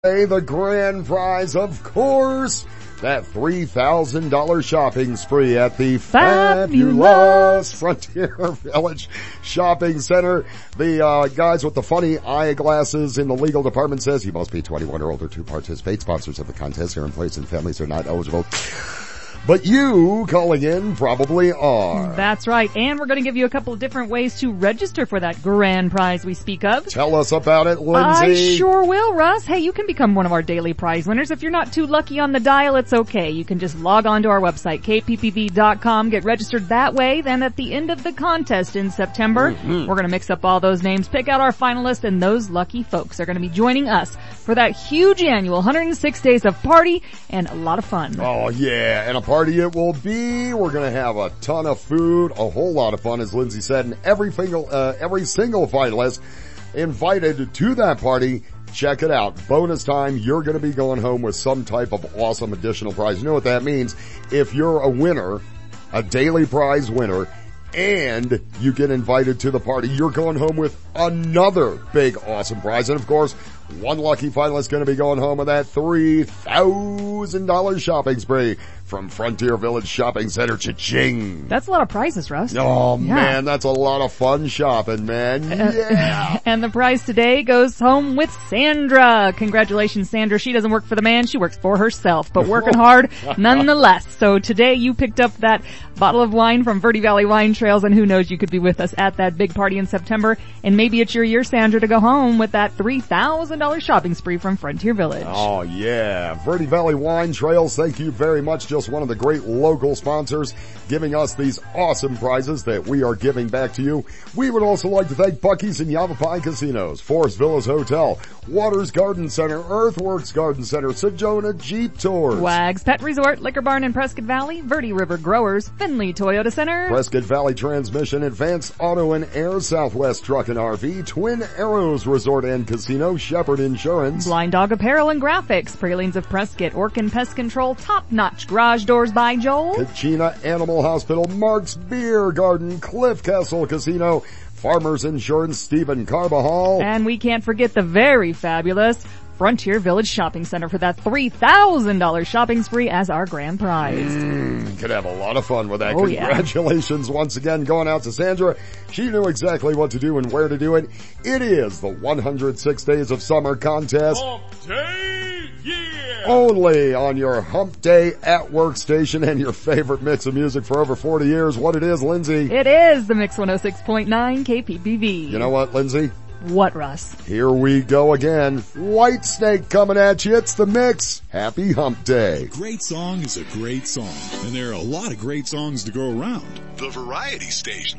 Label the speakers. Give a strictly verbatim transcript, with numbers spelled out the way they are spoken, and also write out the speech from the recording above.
Speaker 1: The grand prize, of course, that three thousand dollars shopping spree at the fabulous Frontier Village Shopping Center. The uh, guys with the funny eyeglasses in the legal department says you must be twenty-one or older to participate. Sponsors of the contest here in place and families are not eligible. But you calling in probably are.
Speaker 2: That's right. And we're going to give you a couple of different ways to register for that grand prize we speak of.
Speaker 1: Tell us about it, Lindsay.
Speaker 2: I sure will, Russ. Hey, you can become one of our daily prize winners. If you're not too lucky on the dial, it's okay. You can just log on to our website, k p p v dot com, get registered that way. Then at the end of the contest in September, mm-hmm. we're going to mix up all those names, pick out our finalists, and those lucky folks are going to be joining us for that huge annual one hundred six days of party and a lot of fun.
Speaker 1: Oh, yeah. And a party it will be. We're going to have a ton of food, a whole lot of fun, as Lindsay said, and every single, uh, every single finalist invited to that party. Check it out. Bonus time. You're going to be going home with some type of awesome additional prize. You know what that means? If you're a winner, a daily prize winner, and you get invited to the party, you're going home with another big awesome prize. And of course, one lucky finalist going to be going home with that three thousand dollars shopping spree from Frontier Village Shopping Center. Cha-ching.
Speaker 2: That's a lot of prizes, Russ.
Speaker 1: Oh,
Speaker 2: yeah.
Speaker 1: man, that's a lot of fun shopping, man. Yeah.
Speaker 2: Uh, and the prize today goes home with Sandra. Congratulations, Sandra. She doesn't work for the man. She works for herself, but working hard nonetheless. So today you picked up that bottle of wine from Verde Valley Wine Trails, and who knows, you could be with us at that big party in September. And maybe it's your year, Sandra, to go home with that three thousand dollars shopping spree from Frontier Village.
Speaker 1: Oh, yeah. Verde Valley Wine Trails, thank you very much. Just one of the great local sponsors giving us these awesome prizes that we are giving back to you. We would also like to thank Buc-ee's and Yavapai Casinos, Forest Villas Hotel, Waters Garden Center, Earthworks Garden Center, Sedona Jeep Tours,
Speaker 2: Wags Pet Resort, Liquor Barn in Prescott Valley, Verde River Growers, Finley Toyota Center,
Speaker 1: Prescott Valley Transmission, Advanced Auto and Air, Southwest Truck and R V, Twin Arrows Resort and Casino, Shepherd Insurance,
Speaker 2: Blind Dog Apparel and Graphics, Pralines of Prescott, Orkin Pest Control, Top Notch Garage Doors by Joel,
Speaker 1: Kachina Animal Hospital, Mark's Beer Garden, Cliff Castle Casino, Farmers Insurance, Stephen Carbajal.
Speaker 2: And we can't forget the very fabulous Frontier Village Shopping Center for that three thousand dollars shopping spree as our grand prize.
Speaker 1: Mm, could have a lot of fun with that.
Speaker 2: Oh,
Speaker 1: Congratulations yeah. once again going out to Sandra. She knew exactly what to do and where to do it. It is the one hundred six Days of Summer contest.
Speaker 3: Hump Day, yeah!
Speaker 1: Only on your Hump Day at Work station and your favorite mix of music for over forty years. What it is, Lindsay?
Speaker 2: It is the Mix one oh six point nine K P P V.
Speaker 1: You know what, Lindsay?
Speaker 2: What, Russ?
Speaker 1: Here we go again. White Snake coming at you. It's the Mix. Happy Hump Day.
Speaker 4: A great song is a great song, and there are a lot of great songs to go around.
Speaker 5: The Variety Station.